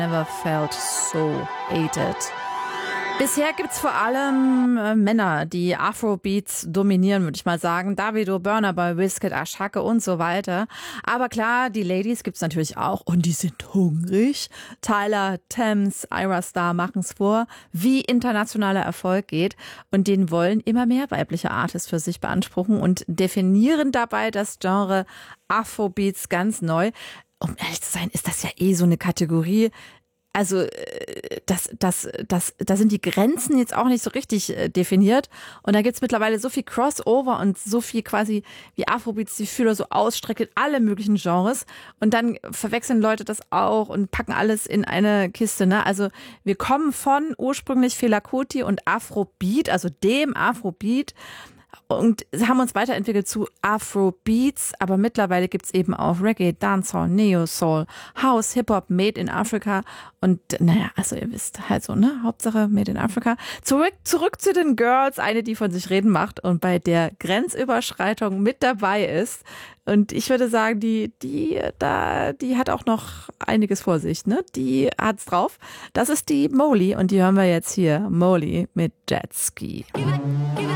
Never felt so hated. Bisher gibt's vor allem Männer, die Afrobeats dominieren, würde ich mal sagen. Davido, Burna Boy, Wizkid, Ashake und so weiter. Aber klar, die Ladies gibt's natürlich auch und die sind hungrig. Tyler, Thames, Ira Star machen's vor, wie internationaler Erfolg geht. Und den wollen immer mehr weibliche Artists für sich beanspruchen und definieren dabei das Genre Afrobeats ganz neu. Um ehrlich zu sein, ist das ja so eine Kategorie. Also da sind die Grenzen jetzt auch nicht so richtig definiert. Und da gibt's mittlerweile so viel Crossover und so viel quasi wie Afrobeats die Fühler so ausstreckt in alle möglichen Genres. Und dann verwechseln Leute das auch und packen alles in eine Kiste. Ne? Also wir kommen von ursprünglich Fela Kuti und Afrobeat, also dem Afrobeat, und haben uns weiterentwickelt zu Afrobeats, aber mittlerweile gibt's eben auch Reggae, Dancehall, Neo-Soul, House, Hip-Hop, Made in Africa und naja, also ihr wisst halt so, ne, Hauptsache Made in Africa. Zurück zu den Girls, eine, die von sich reden macht und bei der Grenzüberschreitung mit dabei ist. Und ich würde sagen, die hat auch noch einiges vor sich, ne? Die hat's drauf. Das ist die Moly und die hören wir jetzt hier. Moly mit Jetski.